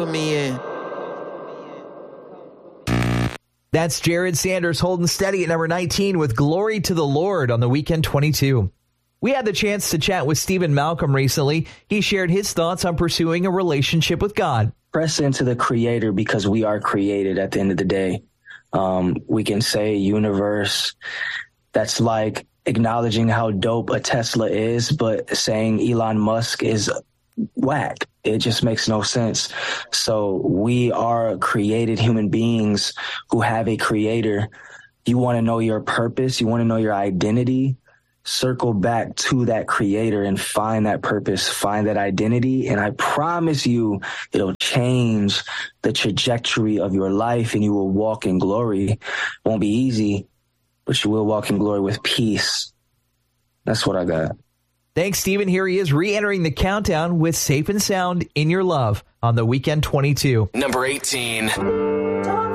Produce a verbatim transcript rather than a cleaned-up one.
for me, yeah. That's Jared Sanders holding steady at number nineteen with Glory to the Lord on the Weekend twenty-two. We had the chance to chat with Stephen Malcolm recently. He shared his thoughts on pursuing a relationship with God. Press into the Creator because we are created at the end of the day. Um, we can say universe. That's like acknowledging how dope a Tesla is, but saying Elon Musk is whack. It just makes no sense. So we are created human beings who have a creator. You want to know your purpose. You want to know your identity. Circle back to that creator and find that purpose, find that identity. And I promise you, it'll change the trajectory of your life and you will walk in glory. It won't be easy, but you will walk in glory with peace. That's what I got. Thanks, Stephen. Here he is re-entering the countdown with Safe and Sound in Your Love on the Weekend twenty-two. Number eighteen.